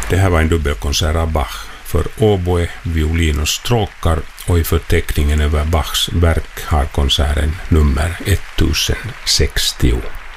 Det här var en dubbelkonsert av Bach för oboe, violin och stråkar, och i förteckningen över Bachs verk har konserten nummer 1060.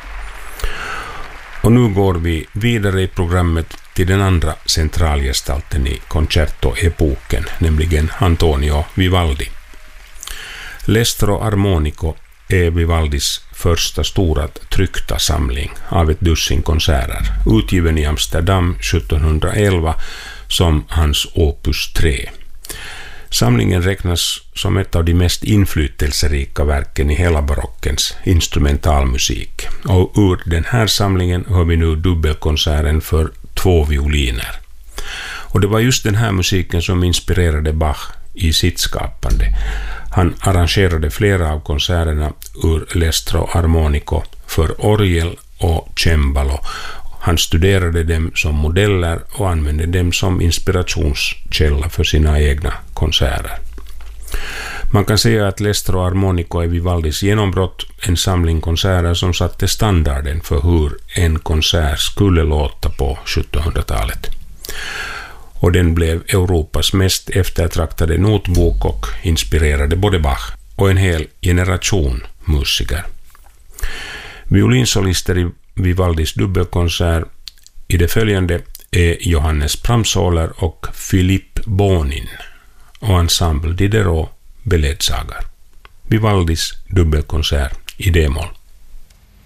Och nu går vi vidare i programmet till den andra centralgestalten i concerto-epoken, nämligen Antonio Vivaldi. L'Estro Armonico är Vivaldis första stora tryckta samling av ett dussin konserter, utgiven i Amsterdam 1711 som hans opus 3. Samlingen räknas som ett av de mest inflytelserika verken i hela barockens instrumentalmusik. Och ur den här samlingen hör vi nu dubbelkonserten för 2 violiner. Och det var just den här musiken som inspirerade Bach i sitt skapande. Han arrangerade flera av konserterna ur L'Estro Armonico för orgel och cembalo. Han studerade dem som modeller och använde dem som inspirationskälla för sina egna konserter. Man kan säga att L'Estro Armonico är Vivaldis genombrott, en samling konserter som satte standarden för hur en konsert skulle låta på 1700-talet. Och den blev Europas mest eftertraktade notbok och inspirerade både Bach och en hel generation musiker. Violinsolister i Vivaldis dubbelkonsert i det följande är Johannes Pramsoler och Philippe Bonin, och ensemble Diderot beledsagar. Vivaldis dubbelkonsert i D-moll.